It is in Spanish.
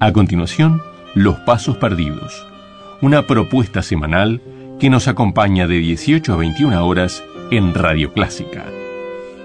A continuación, Los Pasos Perdidos, una propuesta semanal que nos acompaña de 18 a 21 horas en Radio Clásica.